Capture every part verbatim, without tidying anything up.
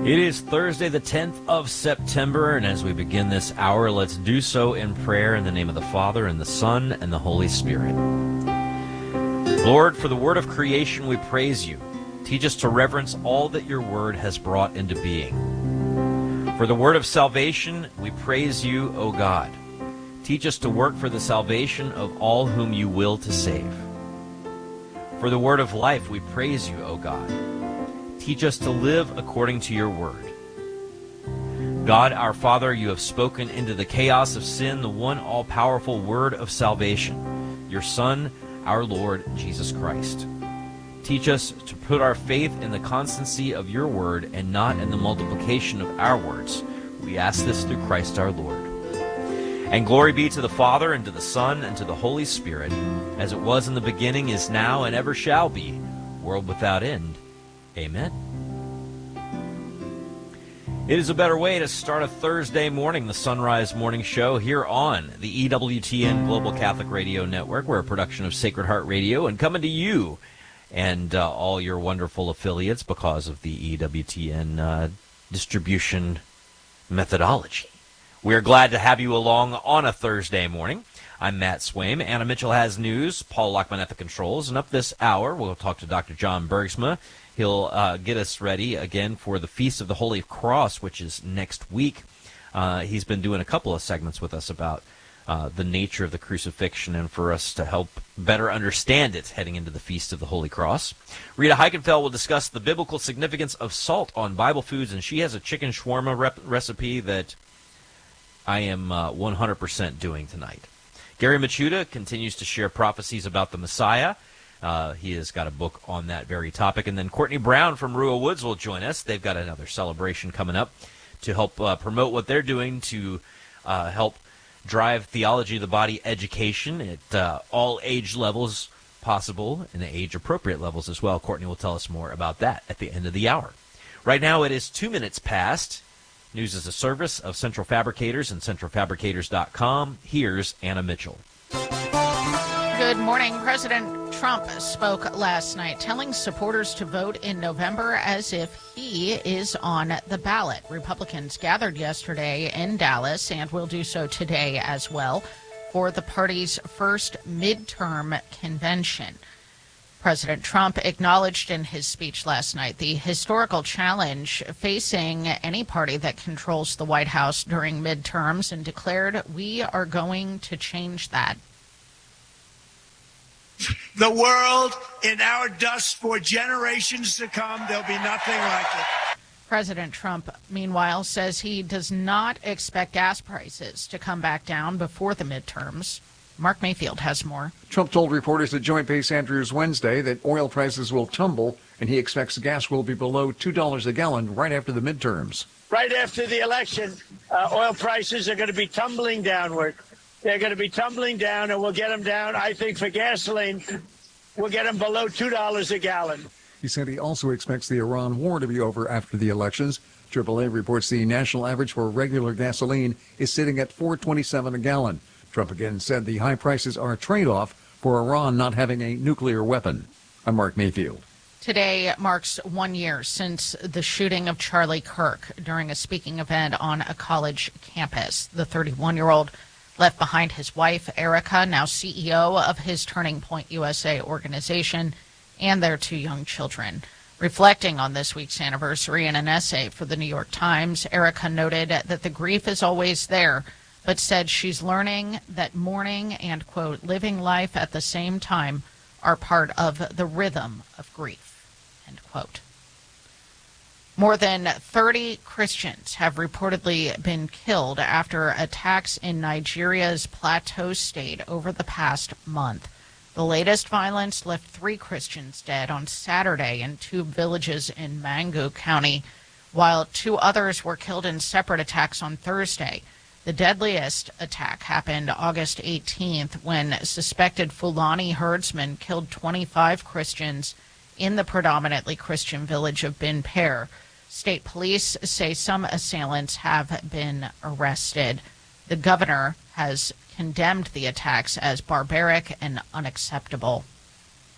It is Thursday, the tenth of September, and as we begin this hour, let's do so in prayer in the name of the Father, and the Son, and the Holy Spirit. Lord, for the word of creation, we praise you. Teach us to reverence all that your word has brought into being. For the word of salvation, we praise you, O God. Teach us to work for the salvation of all whom you will to save. For the word of life, we praise you, O God. Teach us to live according to your word. God, our Father, you have spoken into the chaos of sin the one all-powerful word of salvation, your Son, our Lord, Jesus Christ. Teach us to put our faith in the constancy of your word and not in the multiplication of our words. We ask this through Christ our Lord. And glory be to the Father, and to the Son, and to the Holy Spirit, as it was in the beginning, is now, and ever shall be, world without end. Amen. It is a better way to start a Thursday morning, the Sunrise Morning Show, here on the E W T N Global Catholic Radio Network. We're a production of Sacred Heart Radio and coming to you and uh, all your wonderful affiliates because of the E W T N uh, distribution methodology. We are glad to have you along on a Thursday morning. I'm Matt Swaim. Anna Mitchell has news. Paul Lockman at the controls. And up this hour, we'll talk to Doctor John Bergsma. He'll uh, get us ready again for the Feast of the Holy Cross, which is next week. Uh, he's been doing a couple of segments with us about uh, the nature of the crucifixion and for us to help better understand it heading into the Feast of the Holy Cross. Rita Heikenfeld will discuss the biblical significance of salt on Bible foods, and she has a chicken shawarma rep- recipe that I am uh, one hundred percent doing tonight. Gary Machuda continues to share prophecies about the Messiah. Uh, he has got a book on that very topic. And then Courtney Brown from Rua Woods will join us. They've got another celebration coming up to help uh, promote what they're doing to uh, help drive theology of the body education at uh, all age levels possible and age-appropriate levels as well. Courtney will tell us more about that at the end of the hour. Right now it is two minutes past. News is a service of Central Fabricators and central fabricators dot com. Here's Anna Mitchell. Good morning. President Trump spoke last night, telling supporters to vote in November as if he is on the ballot. Republicans gathered yesterday in Dallas and will do so today as well for the party's first midterm convention. President Trump acknowledged in his speech last night the historical challenge facing any party that controls the White House during midterms and declared, "We are going to change that." The world in our dust for generations to come. There'll be nothing like it. President Trump, meanwhile, says he does not expect gas prices to come back down before the midterms. Mark Mayfield has more. Trump told reporters at Joint Base Andrews Wednesday that oil prices will tumble, and he expects gas will be below two dollars a gallon right after the midterms. Right after the election, uh, oil prices are going to be tumbling downward. They're going to be tumbling down, and we'll get them down, I think, for gasoline, we'll get them below two dollars a gallon. He said he also expects the Iran war to be over after the elections. triple A reports the national average for regular gasoline is sitting at four twenty-seven a gallon. Trump again said the high prices are a trade-off for Iran not having a nuclear weapon. I'm Mark Mayfield. Today marks one year since the shooting of Charlie Kirk during a speaking event on a college campus. The thirty-one-year-old left behind his wife, Erica, now C E O of his Turning Point U S A organization, and their two young children. Reflecting on this week's anniversary in an essay for the New York Times, Erica noted that the grief is always there, but said she's learning that mourning and, quote, living life at the same time are part of the rhythm of grief, end quote. More than thirty Christians have reportedly been killed after attacks in Nigeria's Plateau State over the past month. The latest violence left three Christians dead on Saturday in two villages in Mangu County, while two others were killed in separate attacks on Thursday. The deadliest attack happened August eighteenth when suspected Fulani herdsmen killed twenty-five Christians in the predominantly Christian village of Bin Per. State police say some assailants have been arrested. The governor has condemned the attacks as barbaric and unacceptable.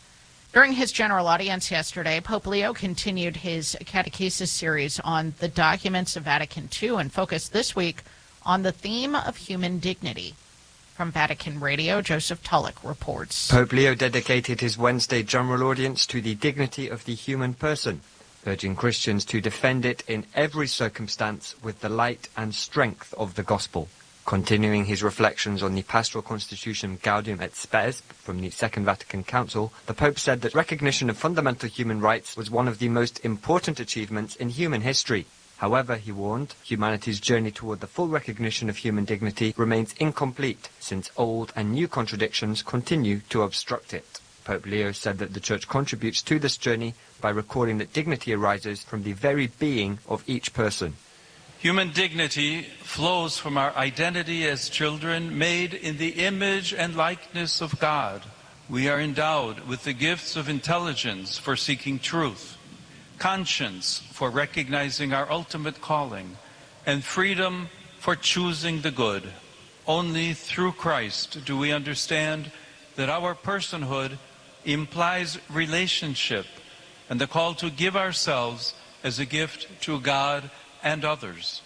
During his general audience yesterday, Pope Leo continued his catechesis series on the documents of Vatican Two and focused this week on the theme of human dignity. From Vatican Radio, Joseph Tulloch reports. Pope Leo dedicated his Wednesday general audience to the dignity of the human person, urging Christians to defend it in every circumstance with the light and strength of the gospel. Continuing his reflections on the pastoral constitution Gaudium et Spes from the Second Vatican Council, the Pope said that recognition of fundamental human rights was one of the most important achievements in human history. However, he warned, humanity's journey toward the full recognition of human dignity remains incomplete, since old and new contradictions continue to obstruct it. Pope Leo said that the Church contributes to this journey by recording that dignity arises from the very being of each person. Human dignity flows from our identity as children made in the image and likeness of God. We are endowed with the gifts of intelligence for seeking truth, conscience for recognizing our ultimate calling, and freedom for choosing the good. Only through Christ do we understand that our personhood implies relationship and the call to give ourselves as a gift to God and others.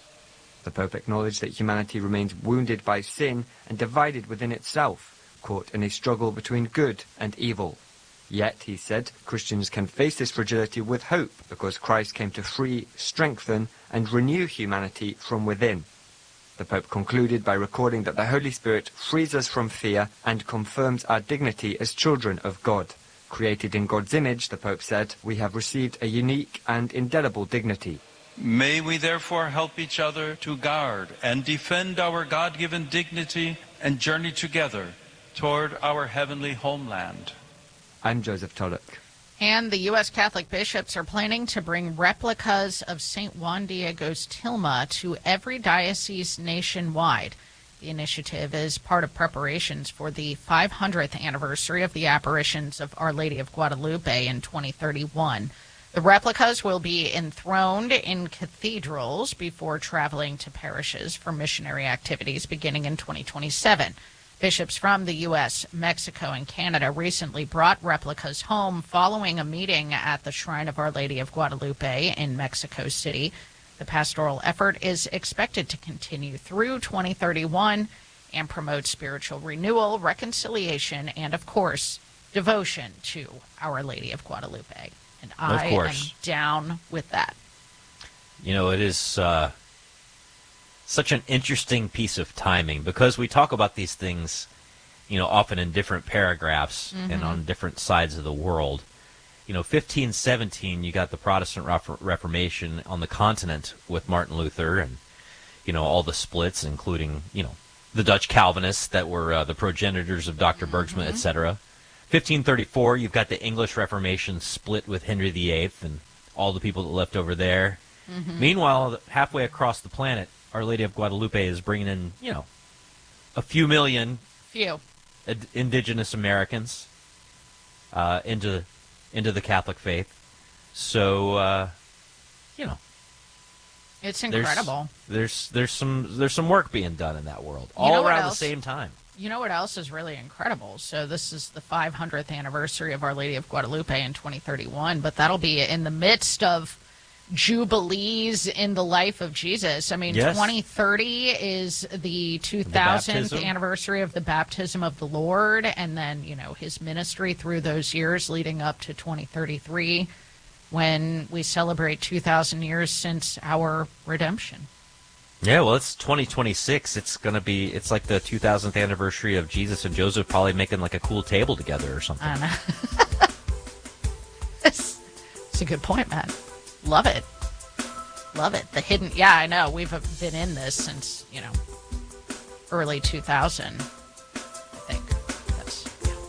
The Pope acknowledged that humanity remains wounded by sin and divided within itself, caught in a struggle between good and evil. Yet, he said, Christians can face this fragility with hope because Christ came to free, strengthen, and renew humanity from within. The Pope concluded by recording that the Holy Spirit frees us from fear and confirms our dignity as children of God. Created in God's image, the Pope said, we have received a unique and indelible dignity. May we therefore help each other to guard and defend our God-given dignity and journey together toward our heavenly homeland. I'm Joseph Tulloch. And the U S Catholic bishops are planning to bring replicas of Saint Juan Diego's tilma to every diocese nationwide. The initiative is part of preparations for the five hundredth anniversary of the apparitions of Our Lady of Guadalupe in twenty thirty-one. The replicas will be enthroned in cathedrals before traveling to parishes for missionary activities beginning in twenty twenty-seven. Bishops from the U S, Mexico, and Canada recently brought replicas home following a meeting at the Shrine of Our Lady of Guadalupe in Mexico City. The pastoral effort is expected to continue through twenty thirty-one and promote spiritual renewal, reconciliation, and, of course, devotion to Our Lady of Guadalupe. And I am down with that. You know, it is uh, such an interesting piece of timing because we talk about these things, you know, often in different paragraphs mm-hmm. and on different sides of the world. You know, fifteen seventeen, you got the Protestant Reformation on the continent with Martin Luther and, you know, all the splits, including, you know, the Dutch Calvinists that were uh, the progenitors of Doctor Mm-hmm. Bergsma, et cetera. fifteen thirty-four, you've got the English Reformation split with Henry the Eighth and all the people that left over there. Mm-hmm. Meanwhile, halfway across the planet, Our Lady of Guadalupe is bringing in, you know, a few million few ad- indigenous Americans uh, into into the Catholic faith. So, uh, you know, it's incredible. There's, there's there's some there's some work being done in that world, you all around the same time. You know what else is really incredible? So this is the five hundredth anniversary of Our Lady of Guadalupe in twenty thirty-one, but that'll be in the midst of jubilees in the life of Jesus. I mean, yes. twenty thirty is the two thousandth the anniversary of the baptism of the Lord, and then, you know, his ministry through those years leading up to twenty thirty-three, when we celebrate two thousand years since our redemption. Yeah, well, it's twenty twenty-six. It's going to be, it's like the two thousandth anniversary of Jesus and Joseph probably making like a cool table together or something. I know. it's, it's a good point, Matt. Love it. Love it. The hidden, yeah, I know. We've been in this since, you know, early two thousand, I think. That's,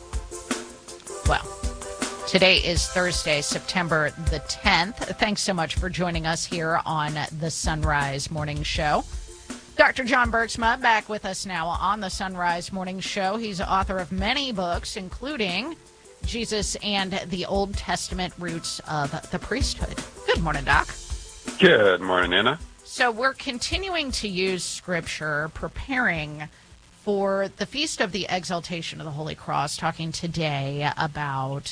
yeah. Well, today is Thursday, September the tenth. Thanks so much for joining us here on the Sunrise Morning Show. Doctor John Bergsma back with us now on the Sunrise Morning Show. He's author of many books, including Jesus and the Old Testament Roots of the Priesthood. Good morning, Doc. Good morning, Anna. So we're continuing to use Scripture, preparing for the Feast of the Exaltation of the Holy Cross, talking today about